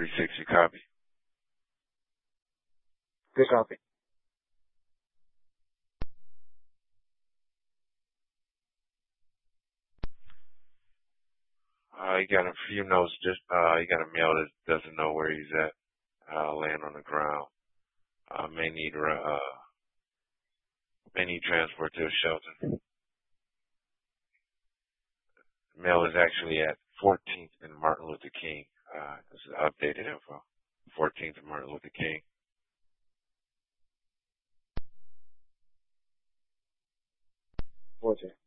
360 copy. Good copy. He got a few notes. Just he got a mail that doesn't know where he's at. Laying on the ground. May need transport to a shelter. Mail is actually at 14th and Martin Luther King. This is updated info. 14th and Martin Luther King. Roger.